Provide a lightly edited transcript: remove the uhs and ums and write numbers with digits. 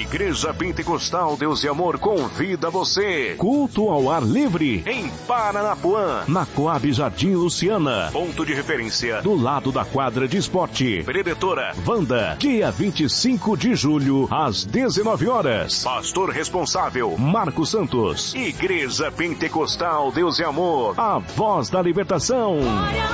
Igreja Pentecostal Deus e Amor convida você. Culto ao ar livre em Paranapuã, na Coab Jardim Luciana. Ponto de referência do lado da quadra de esporte. Preletora Wanda, dia 25 de julho, às 19 horas. Pastor responsável Marcos Santos. Igreja Pentecostal Deus e Amor, a voz da libertação.